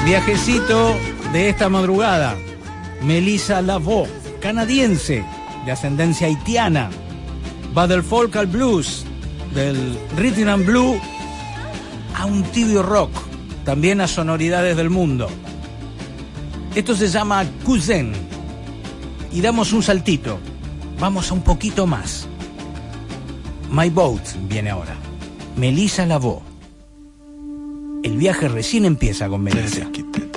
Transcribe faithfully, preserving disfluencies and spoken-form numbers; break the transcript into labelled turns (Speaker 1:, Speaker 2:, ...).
Speaker 1: Viajecito de esta madrugada. Melissa Lavoie, canadiense, de ascendencia haitiana. Va del folk al blues, del rhythm and blues a un tibio rock, también a sonoridades del mundo. Esto se llama Cousin. Y damos un saltito. Vamos a un poquito más. My Boat viene ahora. Melissa Lavoie. El viaje recién empieza con Melissa.